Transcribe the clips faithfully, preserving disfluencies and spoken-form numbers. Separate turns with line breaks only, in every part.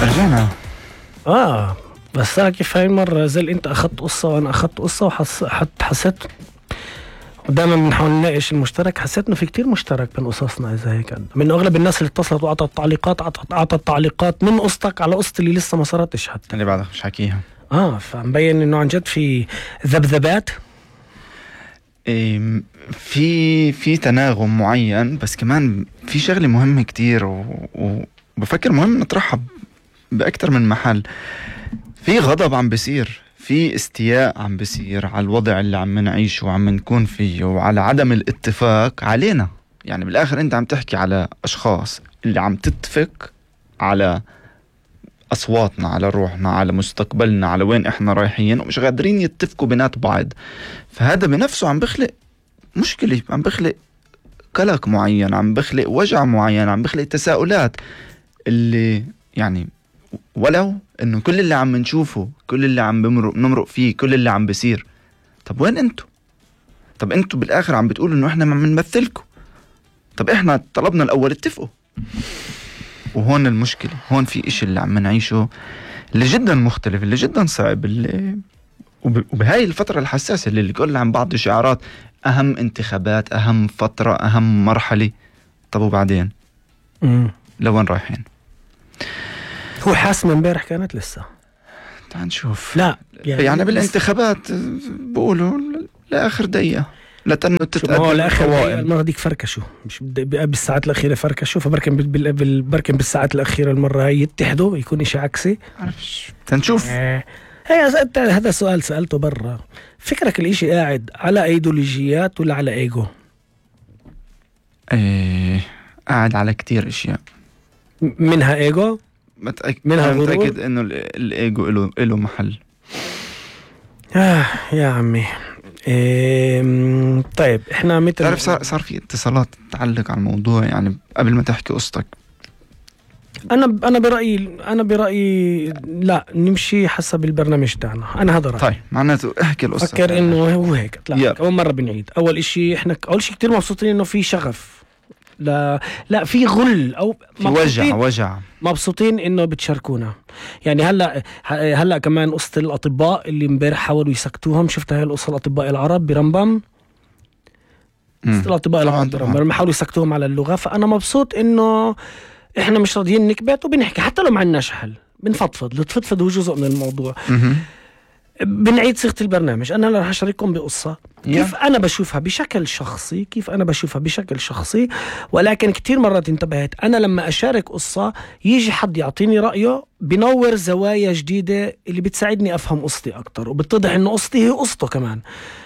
رجعنا.
اه بس أنا كيف هاي المرة زي انت اخذت قصة وانا اخذت قصة وحسيت دائما بنحاول نناقش المشترك، حسيت انه في كتير مشترك بين قصصنا. اذا هيك من اغلب الناس اللي اتصلت واعطت تعليقات اعطت اعطت تعليقات من قصتك على قصتي اللي لسه ما صارتش حتى
اللي بعدك مش حكيها.
اه فمبين انه عن جد في ذبذبات،
إيه في في تناغم معين، بس كمان في شغله مهمه كتير و... وبفكر مهم نطرحها باكثر من محل. في غضب عم بيصير، في استياء عم بيصير على الوضع اللي عم نعيشه وعم نكون فيه وعلى عدم الاتفاق علينا. يعني بالاخر انت عم تحكي على اشخاص اللي عم تتفق على اصواتنا، على روحنا، على مستقبلنا، على وين احنا رايحين، ومش قادرين يتفقوا بينات بعض. فهذا بنفسه عم بخلق مشكلة، عم بخلق قلق معين، عم بخلق وجع معين، عم بخلق تساؤلات اللي يعني ولو انه كل اللي عم نشوفه، كل اللي عم بمرق نمرق فيه، كل اللي عم بيصير، طب وين انتو؟ طب انتو بالاخر عم بتقولوا انه احنا عم نمثلكم، طب احنا طلبنا الاول اتفقوا. وهون المشكلة، هون في اشي اللي عم نعيشه اللي جدا مختلف، اللي جدا صعب، اللي وبهاي الفترة الحساسة اللي الكل عم بعض شعارات اهم انتخابات، اهم فترة، اهم مرحلة. طب وبعدين
امم
لوين رايحين؟
هو حاسم امبارح كانت لسه،
تعال نشوف.
لا
يعني, يعني بالانتخابات بقولوا لاخر دقيقة لتنه تتقدم
القوائم. المرة ديك فركشوا، مش بالساعات الأخيرة فركشوا، فبركن بال بركن بالساعات الأخيرة المرة هي يتحدوا يكون إشي عكسي.
عارفش تنشوف.
آه. هي هذا سؤال سألته برا. فكرك الإشي قاعد على أيديولوجيات ولا على إيجو؟
ايه قاعد على كتير اشياء،
منها ايجو،
متأكد
منها
متأكد انه الايجو له له محل.
آه يا عمي. إيه طيب احنا مثل
تعرف صار, صار في اتصالات تعلق على الموضوع. يعني قبل ما تحكي قصتك،
انا انا برايي انا برايي لا نمشي حسب البرنامج تاعنا. انا هذا رايي.
طيب معناته احكي القصه.
فكر انه هو هيك. لا اول مره بنعيد. اول اشي احنا اول شيء كتير مبسوطين انه في شغف، لا لا في غل او
في وجع وجع
مبسوطين انه بتشاركونا. يعني هلا هلا كمان قصه الاطباء اللي امبارح حاولوا يسكتوهم، شفتها هي القصه الاطباء العرب برمبم. قصه الاطباء العرب برمبم حاولوا يسكتوهم على اللغه. فانا مبسوط انه احنا مش راضيين نكبت وبنحكي حتى لو ما عندناش حل، بنفضفض. التفضفض هو جزء من الموضوع. بنعيد صيغة البرنامج. أنا رح أشارككم بقصة كيف أنا بشوفها بشكل شخصي، كيف أنا بشوفها بشكل شخصي. ولكن كتير مرات انتبهت أنا لما أشارك قصة يجي حد يعطيني رأيه بنور زوايا جديدة اللي بتساعدني أفهم قصتي أكتر، وبتضح إنه قصتي هي قصته كمان.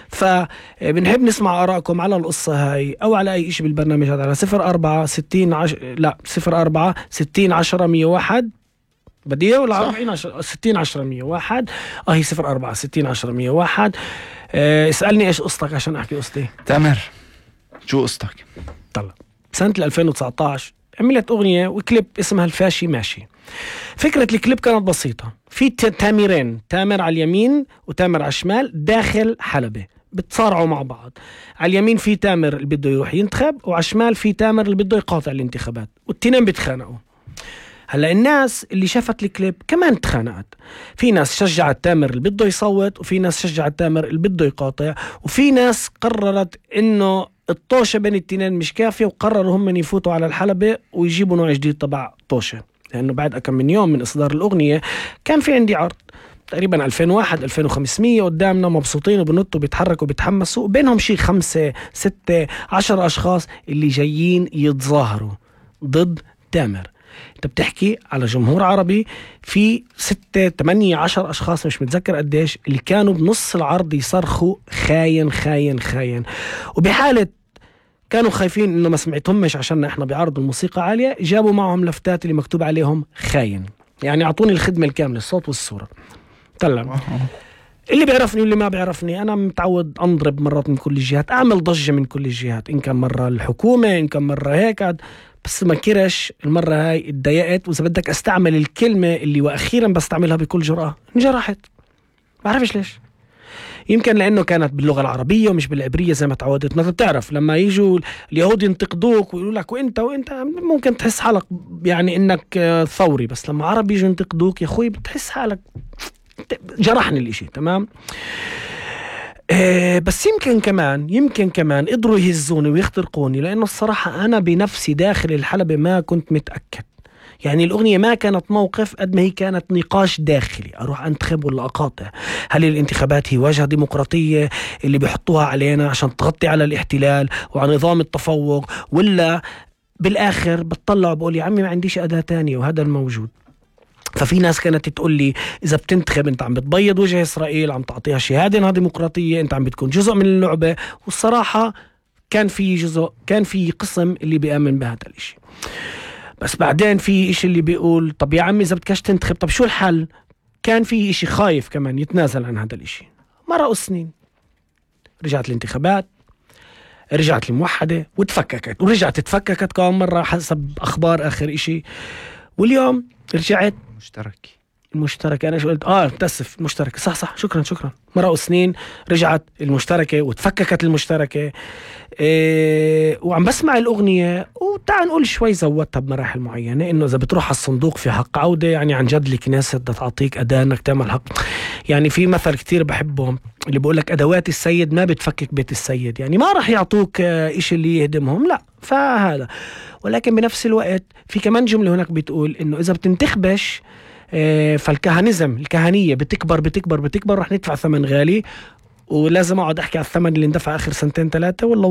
فبنحب نسمع آرائكم على القصة هاي أو على أي إشي بالبرنامج هذا على صفر أربعة ستين عش... لا صفر أربعة ستين عشرة مية واحد بديه ولا أربعين عشرة ستين عشرة مية واحد. اه هي صفر أربعة ستين عشرة مية واحد. اه اسألني ايش قصتك عشان احكي قصتي.
تامر شو قصتك؟
طلع سنة ألفين وتسعطعش عملت اغنية وكليب اسمها الفاشي ماشي. فكرة الكليب كانت بسيطة. في تامرين، تامر على اليمين وتامر على الشمال داخل حلبة بتصارعوا مع بعض. على اليمين في تامر اللي بده يروح ينتخب، وعلى الشمال في تامر اللي بده يقاطع الانتخابات، والتنين بيتخانقوا. هلا الناس اللي شافت الكليب كمان تخانقت. في ناس شجعت تامر اللي بده يصوت، وفي ناس شجعت تامر اللي بده يقاطع، وفي ناس قررت انه الطوشة بين التنين مش كافية، وقرروا هم يفوتوا على الحلبة ويجيبوا نوع جديد تبع طوشة. لانه بعد كم من يوم من اصدار الاغنية كان في عندي عرض تقريبا ألفين وواحد ألفين وخمسمية قدامنا مبسوطين وبنطوا بيتحركوا بيتحمسوا، وبينهم شي خمسة ستة عشر اشخاص اللي جايين يتظاهروا ضد تامر. انت بتحكي على جمهور عربي في ستة تمانية عشر اشخاص مش متذكر قديش اللي كانوا بنص العرض يصرخوا خاين خاين خاين. وبحالة كانوا خايفين انه ما سمعتهمش عشان احنا بعرض الموسيقى عالية، جابوا معهم لفتات اللي مكتوب عليهم خاين. يعني اعطوني الخدمة الكاملة، الصوت والصورة. طلع اللي بيعرفني واللي ما بيعرفني، انا متعود انضرب مرات من كل الجهات، اعمل ضجة من كل الجهات، ان كان مرة الحكومة ان كان مرة هيك. بس ما كرش المرة هاي اتضايقت، وإذا بدك استعمل الكلمة اللي وأخيرا بستعملها بكل جرأة، انجرحت. بعرفش ليش. يمكن لأنه كانت باللغة العربية ومش بالعبرية زي ما تعودت. ما بتعرف لما يجوا اليهود ينتقدوك ويقولوا لك وانت وانت ممكن تحس حالك يعني انك ثوري، بس لما عرب يجوا ينتقدوك يا اخوي بتحس حالك جرحني الاشي. تمام. آه بس يمكن كمان يمكن كمان قدروا يهزوني ويخترقوني، لأنه الصراحة أنا بنفسي داخل الحلبة ما كنت متأكد. يعني الأغنية ما كانت موقف قد ما هي كانت نقاش داخلي، أروح أنتخب ولا أقاطع؟ هل الانتخابات هي واجهة ديمقراطية اللي بيحطوها علينا عشان تغطي على الاحتلال وعلى نظام التفوق، ولا بالآخر بتطلع بقول يا عمي ما عنديش أداة تانية وهذا الموجود؟ ففي ناس كانت تقول لي إذا بتنتخب أنت عم بتبيض وجه إسرائيل، عم تعطيها شهادة إنها ديمقراطية، أنت عم بتكون جزء من اللعبة. والصراحة كان في جزء كان في قسم اللي بيأمن بهذا الإشي، بس بعدين في إشي اللي بيقول طب يا عمي إذا بدكش تنتخب طب شو الحل؟ كان في إشي خايف كمان يتنازل عن هذا الإشي. مرقوا سنين، رجعت الانتخابات، رجعت الموحدة وتفككت، ورجعت تفككت كمان مرة حسب أخبار آخر إشي. واليوم رجعت
مشترك
المشتركة. أنا شو قلت؟ آه متأسف المشتركة، صح صح شكرا شكرا. مرقوا سنين رجعت المشتركة وتفككت المشتركة. إيه وعم بسمع الأغنية وتعال نقول شوي زودتها بمراحل معينة، إنه إذا بتروح على الصندوق في حق عودة. يعني عن جد الكنيسة بدها تعطيك أداة إنك تعمل حق. يعني في مثل كتير بحبهم اللي بقول لك أدوات السيد ما بتفكك بيت السيد، يعني ما راح يعطوك إشي اللي يهدمهم، لا. فهذا ولكن بنفس الوقت في كمان جملة هناك بتقول إنه إذا بتنتخبش فالكهنزم الكهنية بتكبر بتكبر بتكبر رح ندفع ثمن غالي. ولازم أقعد أحكي على الثمن اللي اندفع آخر سنتين ثلاثة والله